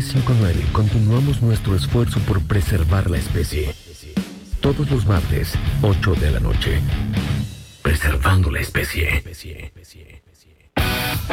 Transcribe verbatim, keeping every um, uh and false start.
cinco nueve continuamos nuestro esfuerzo por preservar la especie. Todos los martes, ocho de la noche. Preservando la especie.